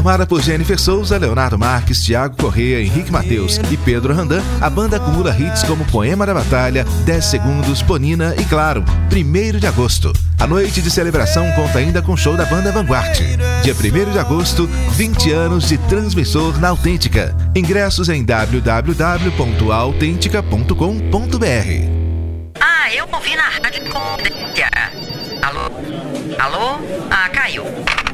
Formada por Jennifer Souza, Leonardo Marques, Thiago Corrêa, Henrique Mateus e Pedro Randan, a banda acumula hits como Poema da Batalha, 10 Segundos, Ponina e, claro, 1º de agosto. A noite de celebração conta ainda com o show da banda Vanguard. Dia 1º de agosto, 20 anos de transmissor na Autêntica. Ingressos em www.autentica.com.br. Ah, eu ouvi na rádio Confidência. Alô? Alô? Ah, caiu.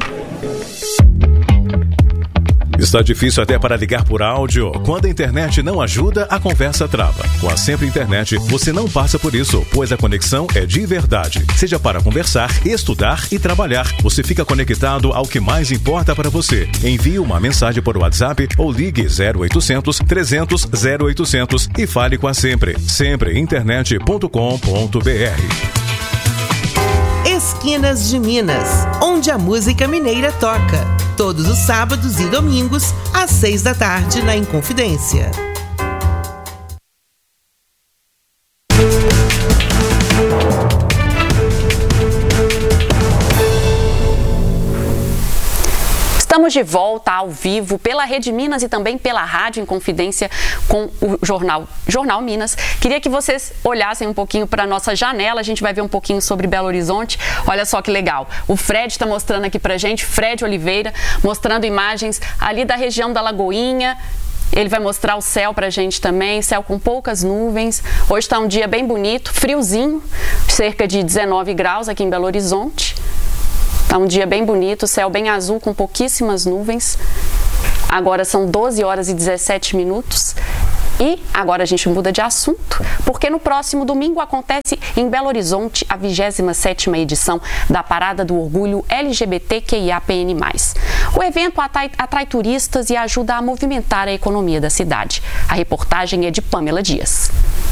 Está difícil até para ligar por áudio? Quando a internet não ajuda, a conversa trava. Com a Sempre Internet, você não passa por isso, pois a conexão é de verdade. Seja para conversar, estudar e trabalhar, você fica conectado ao que mais importa para você. Envie uma mensagem por WhatsApp ou ligue 0800 300 0800 e fale com a Sempre. Sempreinternet.com.br. Esquinas de Minas, onde a música mineira toca. Todos os sábados e domingos, às 6 da tarde, na Inconfidência. Estamos de volta ao vivo pela Rede Minas e também pela Rádio Inconfidência com o Jornal Minas. Queria que vocês olhassem um pouquinho para a nossa janela, a gente vai ver um pouquinho sobre Belo Horizonte. Olha só que legal. O Fred está mostrando aqui para a gente, Fred Oliveira, mostrando imagens ali da região da Lagoinha. Ele vai mostrar o céu pra gente também, céu com poucas nuvens. Hoje está um dia bem bonito, friozinho, cerca de 19 graus aqui em Belo Horizonte. Está um dia bem bonito, céu bem azul com pouquíssimas nuvens. Agora são 12 horas e 17 minutos. E agora a gente muda de assunto, porque no próximo domingo acontece em Belo Horizonte a 27ª edição da Parada do Orgulho LGBTQIAPN+. O evento atrai turistas e ajuda a movimentar a economia da cidade. A reportagem é de Pamela Dias.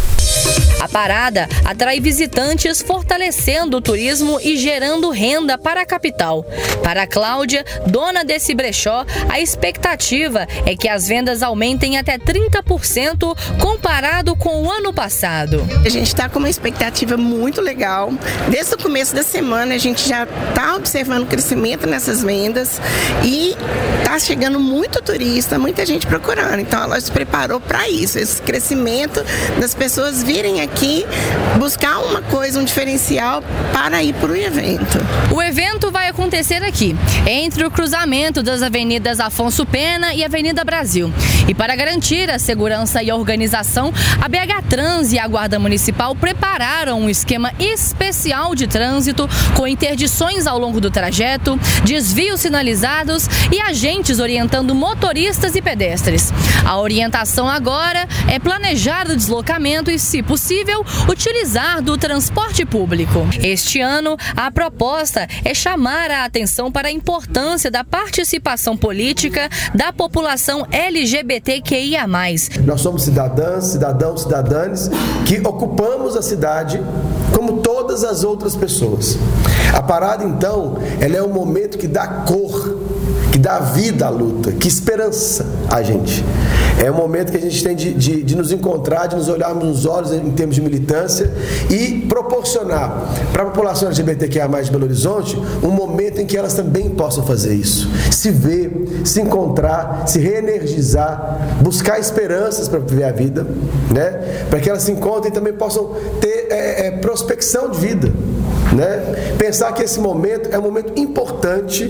A parada atrai visitantes, fortalecendo o turismo e gerando renda para a capital. Para a Cláudia, dona desse brechó, a expectativa é que as vendas aumentem até 30% comparado com o ano passado. A gente está com uma expectativa muito legal. Desde o começo da semana a gente já está observando o crescimento nessas vendas e está chegando muito turista, muita gente procurando. Então a loja se preparou para isso, esse crescimento das pessoas virem aqui buscar uma coisa, um diferencial para ir para o evento. O evento vai acontecer aqui, entre o cruzamento das avenidas Afonso Pena e Avenida Brasil. E para garantir a segurança e a organização, a BH Trans e a Guarda Municipal prepararam um esquema especial de trânsito com interdições ao longo do trajeto, desvios sinalizados e agentes orientando motoristas e pedestres. A orientação agora é planejar o deslocamento e, se possível, utilizar do transporte público. Este ano, a proposta é chamar a atenção para a importância da participação política da população LGBTQIA+. Nós somos cidadãs, cidadãos, cidadãs que ocupamos a cidade como todas as outras pessoas. A parada, então, ela é um momento que dá cor, que dá vida à luta, que esperança a gente. É um momento que a gente tem de nos encontrar, de nos olharmos nos olhos em termos de militância e proporcionar para a população LGBTQIA+ de Belo Horizonte um momento em que elas também possam fazer isso. Se ver, se encontrar, se reenergizar, buscar esperanças para viver a vida, né? Para que elas se encontrem e também possam ter prospecção de vida. Né? Pensar que esse momento é um momento importante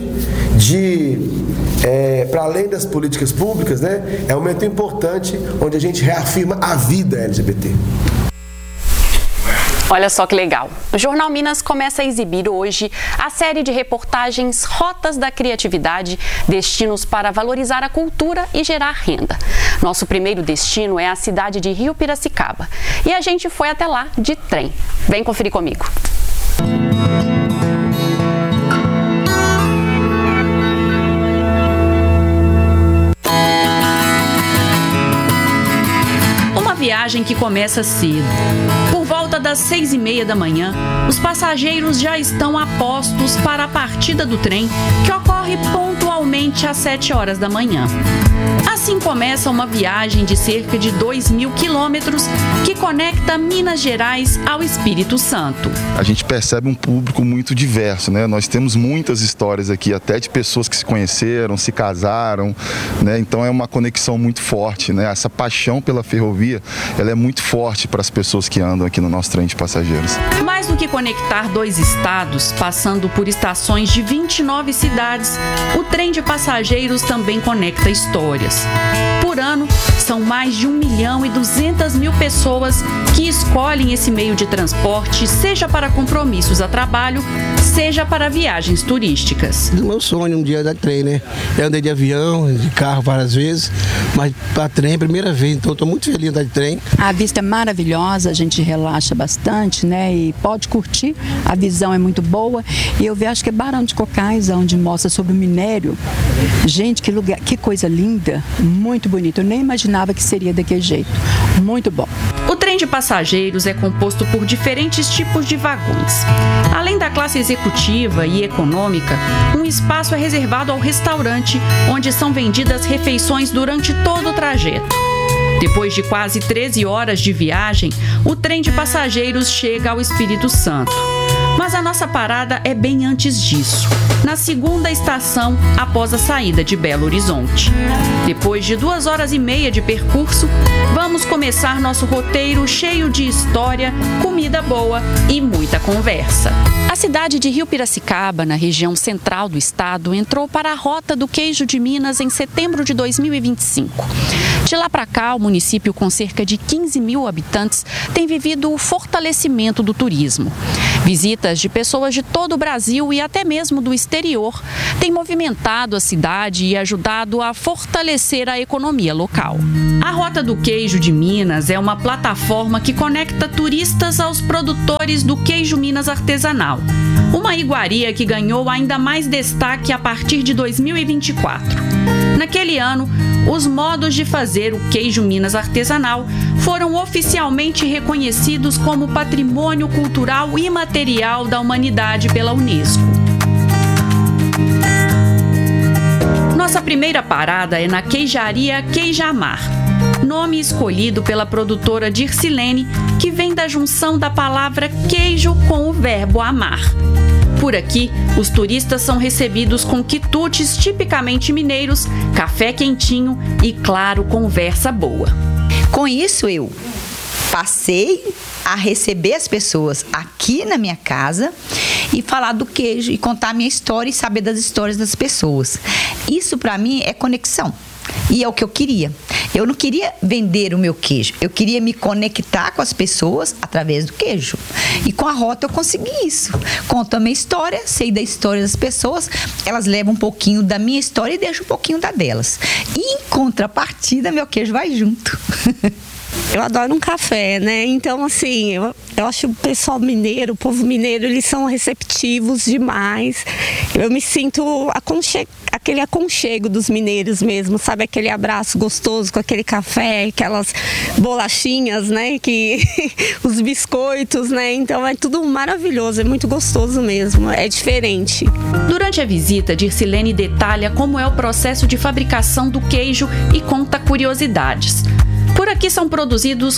para além das políticas públicas, né? É um momento importante onde a gente reafirma a vida LGBT. Olha só que legal. O Jornal Minas começa a exibir hoje a série de reportagens Rotas da Criatividade, destinos para valorizar a cultura e gerar renda. Nosso primeiro destino é a cidade de Rio Piracicaba. E a gente foi até lá de trem. Vem conferir comigo. Uma viagem que começa cedo. Por volta das 6h30 da manhã, os passageiros já estão a postos para a partida do trem, que ocorre pontualmente somente às 7 horas da manhã. Assim começa uma viagem de cerca de 2.000 quilômetros que conecta Minas Gerais ao Espírito Santo. A gente percebe um público muito diverso, né? Nós temos muitas histórias aqui, até de pessoas que se conheceram, se casaram, né? Então é uma conexão muito forte, né? Essa paixão pela ferrovia, ela é muito forte para as pessoas que andam aqui no nosso trem de passageiros. Mais do que conectar 2 estados, passando por estações de 29 cidades, o trem de passageiros também conecta histórias. Por ano, são mais de 1.200.000 pessoas que escolhem esse meio de transporte, seja para compromissos a trabalho, seja para viagens turísticas. Meu sonho um dia dar trem, né? Eu andei de avião, de carro várias vezes, mas para trem é a primeira vez, então estou muito feliz de andar de trem. A vista é maravilhosa, a gente relaxa bastante, né? E pode curtir, a visão é muito boa. E eu vi, acho que é Barão de Cocais, onde mostra sobre o minério. Gente, que lugar, que coisa linda, muito bonito. Eu nem imaginava que seria daquele jeito. Muito bom. O trem de passageiros é composto por diferentes tipos de vagões. Além da classe executiva e econômica, um espaço é reservado ao restaurante, onde são vendidas refeições durante todo o trajeto. Depois de quase 13 horas de viagem, o trem de passageiros chega ao Espírito Santo. Mas a nossa parada é bem antes disso, na segunda estação após a saída de Belo Horizonte. Depois de 2 horas e meia de percurso, vamos começar nosso roteiro cheio de história, comida boa e muita conversa. A cidade de Rio Piracicaba, na região central do estado, entrou para a Rota do Queijo de Minas em setembro de 2025. De lá para cá, o município, com cerca de 15.000 habitantes, tem vivido o fortalecimento do turismo. Visitas de pessoas de todo o Brasil e até mesmo do exterior têm movimentado a cidade e ajudado a fortalecer a economia local. A Rota do Queijo de Minas é uma plataforma que conecta turistas aos produtores do queijo Minas artesanal, uma iguaria que ganhou ainda mais destaque a partir de 2024. Naquele ano, os modos de fazer o queijo Minas artesanal foram oficialmente reconhecidos como Patrimônio Cultural Imaterial da Humanidade pela Unesco. Nossa primeira parada é na Queijaria Queijamar, nome escolhido pela produtora Dircilene, que vem da junção da palavra queijo com o verbo amar. Por aqui, os turistas são recebidos com quitutes tipicamente mineiros, café quentinho e, claro, conversa boa. Com isso, eu passei a receber as pessoas aqui na minha casa e falar do queijo e contar a minha história e saber das histórias das pessoas. Isso, para mim, é conexão. E é o que eu queria. Eu não queria vender o meu queijo. Eu queria me conectar com as pessoas através do queijo. E com a Rota eu consegui isso. Conto a minha história, sei da história das pessoas, elas levam um pouquinho da minha história e deixam um pouquinho da delas. E em contrapartida, meu queijo vai junto. Eu adoro um café, né? Então, assim, eu acho o pessoal mineiro, o povo mineiro, eles são receptivos demais. Eu me sinto aquele aconchego dos mineiros mesmo, sabe? Aquele abraço gostoso com aquele café, aquelas bolachinhas, né? Os biscoitos, né? Então, é tudo maravilhoso, é muito gostoso mesmo, é diferente. Durante a visita, Dircilene detalha como é o processo de fabricação do queijo e conta curiosidades. Por aqui são produzidos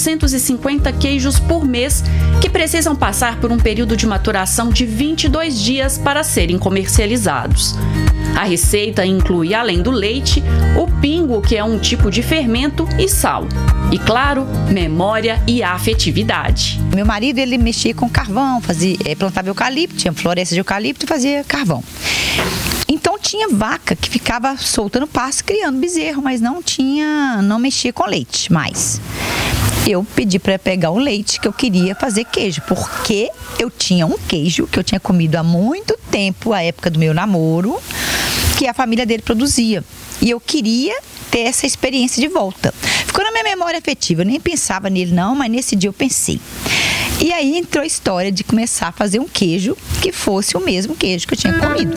450 queijos por mês, que precisam passar por um período de maturação de 22 dias para serem comercializados. A receita inclui, além do leite, o pingo, que é um tipo de fermento, e sal. E, claro, memória e afetividade. Meu marido, ele mexia com carvão, plantava eucalipto, tinha floresta de eucalipto e fazia carvão. Então tinha vaca que ficava solta no pasto, criando bezerro, mas não mexia com leite mais. Eu pedi para pegar o leite que eu queria fazer queijo, porque eu tinha um queijo que eu tinha comido há muito tempo, a época do meu namoro, que a família dele produzia. E eu queria ter essa experiência de volta. Ficou na minha memória afetiva, eu nem pensava nele não, mas nesse dia eu pensei. E aí entrou a história de começar a fazer um queijo que fosse o mesmo queijo que eu tinha comido.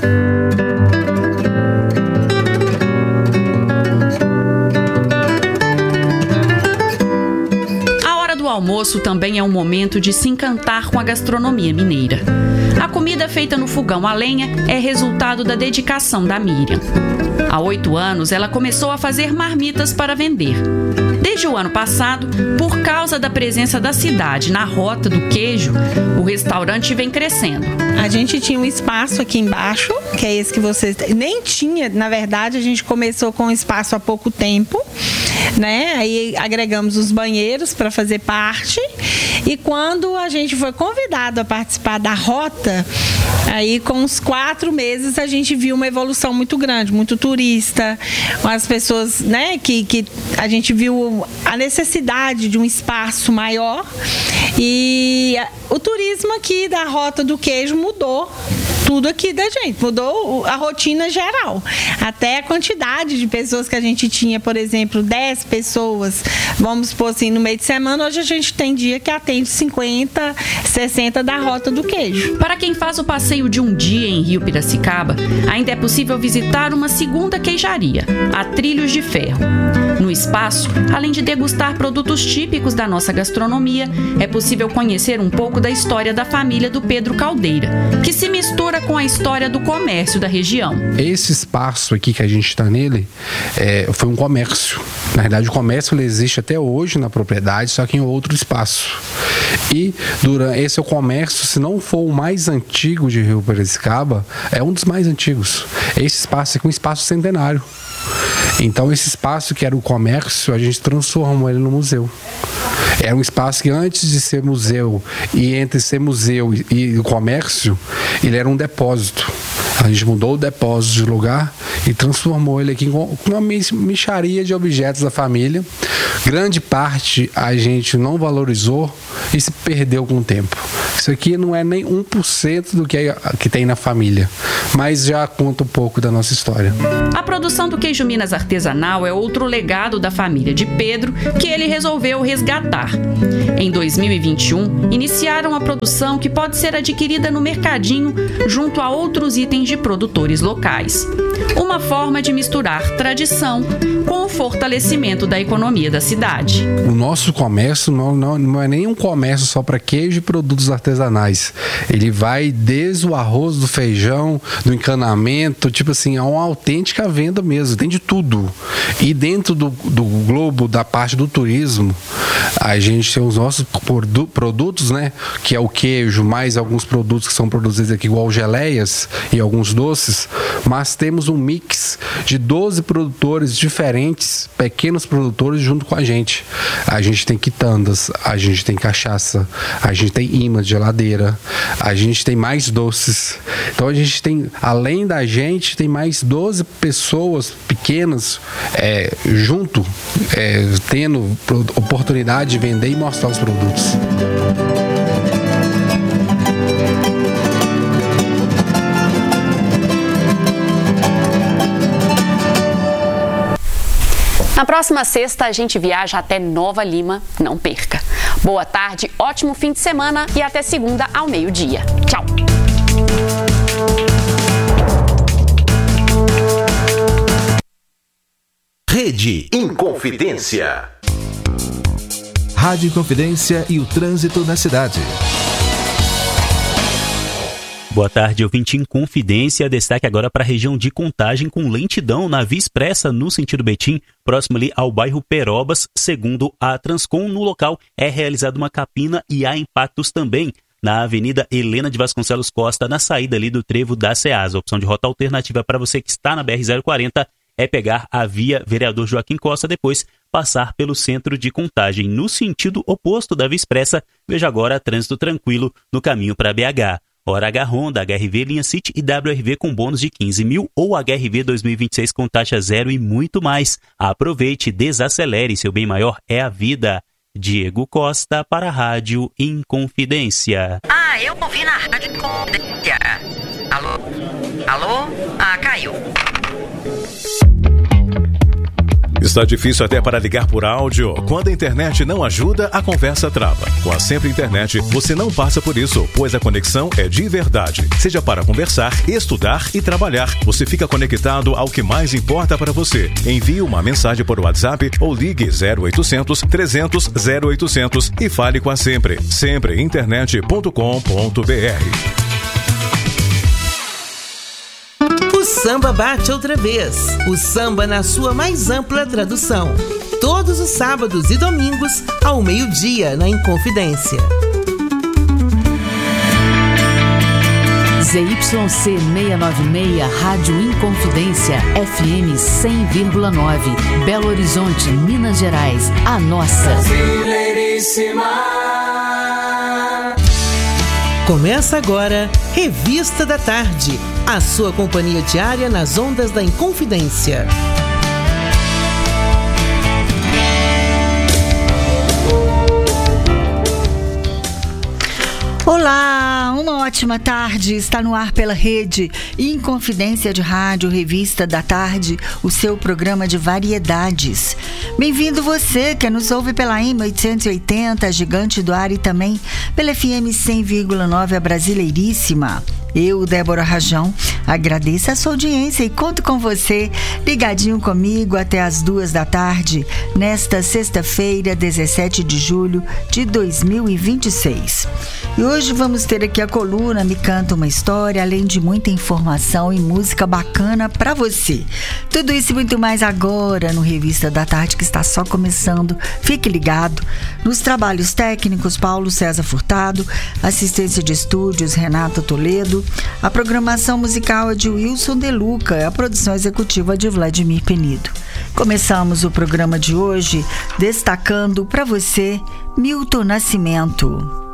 A hora do almoço almoço também é um momento de se encantar com a gastronomia mineira. A comida feita no fogão a lenha é resultado da dedicação da Miriam. Há 8 anos, ela começou a fazer marmitas para vender. Desde o ano passado, por causa da presença da cidade na Rota do Queijo, o restaurante vem crescendo. A gente tinha um espaço aqui embaixo, que é esse que vocês... Nem tinha, na verdade, a gente começou com um espaço há pouco tempo, né? Aí agregamos os banheiros para fazer parte. E quando a gente foi convidado a participar da Rota, aí com uns 4 meses a gente viu uma evolução muito grande, muito turista, as pessoas, né, que a gente viu a necessidade de um espaço maior e o turismo aqui da Rota do Queijo mudou tudo aqui da gente, mudou a rotina geral, até a quantidade de pessoas que a gente tinha, por exemplo, 10 pessoas, vamos supor assim, no meio de semana, hoje a gente tem dia que atende 50, 60 da Rota do Queijo. Para quem faz o passeio de um dia em Rio Piracicaba, ainda é possível visitar uma segunda queijaria, a Trilhos de Ferro. No espaço, além de degustar produtos típicos da nossa gastronomia, é possível conhecer um pouco da história da família do Pedro Caldeira, que se mistura com a história do comércio da região. Esse espaço aqui que a gente está nele foi um comércio. Na verdade, o comércio ele existe até hoje na propriedade, só que em outro espaço. E esse é o comércio, se não for o mais antigo de Rio Piracicaba, é um dos mais antigos. Esse espaço aqui é um espaço centenário. Então esse espaço que era o comércio, a gente transformou ele no museu. Era um espaço que antes de ser museu e entre ser museu e o comércio, ele era um depósito. A gente mudou o depósito de lugar e transformou ele aqui com uma mixaria de objetos da família. Grande parte a gente não valorizou e se perdeu com o tempo. Isso aqui não é nem 1% do que tem na família, mas já conta um pouco da nossa história. A produção do queijo Minas artesanal é outro legado da família de Pedro que ele resolveu resgatar. Em 2021, iniciaram a produção que pode ser adquirida no mercadinho junto a outros itens de produtores locais. Uma forma de misturar tradição com o fortalecimento da economia da cidade. O nosso comércio não é nem um comércio só para queijo e produtos artesanais. Ele vai desde o arroz, do feijão, do encanamento, tipo assim, é uma autêntica venda mesmo, tem de tudo. E dentro do globo, da parte do turismo, a gente tem os nossos produtos, né? Que é o queijo, mais alguns produtos que são produzidos aqui, igual geleias e alguns doces, mas temos um mix de 12 produtores diferentes, pequenos produtores junto com a gente. A gente tem quitandas, a gente tem cachaça, a gente tem imã de geladeira, a gente tem mais doces. Então a gente tem, além da gente, tem mais 12 pessoas pequenas junto, tendo oportunidade de vender e mostrar os produtos. Na próxima sexta, a gente viaja até Nova Lima. Não perca. Boa tarde, ótimo fim de semana e até segunda ao meio-dia. Tchau. Rede Inconfidência. Rádio Inconfidência e o trânsito na cidade. Boa tarde, ouvinte Inconfidência. Destaque agora para a região de Contagem com lentidão na Via Expressa no sentido Betim, próximo ali ao bairro Perobas. Segundo a Transcom, no local é realizada uma capina e há impactos também na Avenida Helena de Vasconcelos Costa, na saída ali do trevo da Ceasa. A opção de rota alternativa para você que está na BR-040 é pegar a via Vereador Joaquim Costa, depois passar pelo centro de Contagem. No sentido oposto da Via Expressa, veja agora trânsito tranquilo no caminho para BH. Hora H Honda, HRV Linha City e WRV com bônus de 15 mil ou HRV 2026 com taxa zero e muito mais. Aproveite, desacelere, seu bem maior é a vida. Diego Costa para a Rádio Inconfidência. Ah, eu ouvi na Rádio Inconfidência. Alô? Alô? Ah, caiu. Está difícil até para ligar por áudio? Quando a internet não ajuda, a conversa trava. Com a Sempre Internet, você não passa por isso, pois a conexão é de verdade. Seja para conversar, estudar e trabalhar, você fica conectado ao que mais importa para você. Envie uma mensagem por WhatsApp ou ligue 0800 300 0800 e fale com a Sempre. Sempreinternet.com.br. O samba bate outra vez. O samba na sua mais ampla tradução. Todos os sábados e domingos, ao meio-dia, na Inconfidência. ZYC 696, Rádio Inconfidência, FM 100,9, Belo Horizonte, Minas Gerais, a nossa. Brasileiríssima. Começa agora, Revista da Tarde, a sua companhia diária nas ondas da Inconfidência. Olá, uma ótima tarde. Está no ar pela rede Inconfidência de Rádio, Revista da Tarde, o seu programa de variedades. Bem-vindo você que nos ouve pela AM 880, Gigante do Ar, e também pela FM 100,9, a Brasileiríssima. Eu, Débora Rajão, agradeço a sua audiência e conto com você, ligadinho comigo até as 2 da tarde, nesta sexta-feira, 17 de julho de 2026. E hoje vamos ter aqui a coluna Me Canta Uma História, além de muita informação e música bacana para você. Tudo isso e muito mais agora no Revista da Tarde, que está só começando. Fique ligado. Nos trabalhos técnicos, Paulo César Furtado, assistência de estúdios, Renata Toledo. A programação musical é de Wilson De Luca, a produção executiva de Vladimir Penido. Começamos o programa de hoje destacando para você Milton Nascimento.